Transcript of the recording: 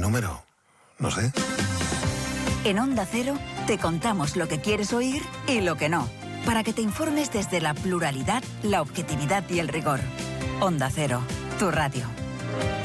número? No sé. En Onda Cero te contamos lo que quieres oír y lo que no, para que te informes desde la pluralidad, la objetividad y el rigor. Onda Cero, tu radio.